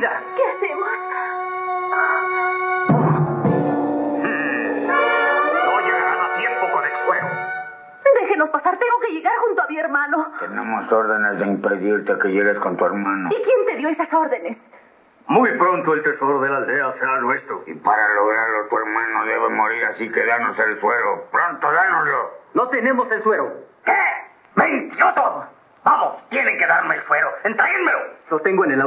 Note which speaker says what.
Speaker 1: vida.
Speaker 2: ¿Qué hacemos?
Speaker 3: No llegarán a tiempo con el suero.
Speaker 2: Déjenos pasar, tengo que llegar junto a mi hermano.
Speaker 4: Tenemos órdenes de impedirte que llegues con tu hermano.
Speaker 2: ¿Y quién te dio esas órdenes?
Speaker 1: Muy pronto el tesoro de la aldea será nuestro.
Speaker 4: Y para lograrlo tu hermano debe morir, así que danos el suero. Pronto, dánoslo.
Speaker 1: No tenemos el suero.
Speaker 3: ¿Qué? ¡Mentiroso! Vamos, tienen que darme el suero. ¡Entréguenmelo!
Speaker 1: Lo tengo en el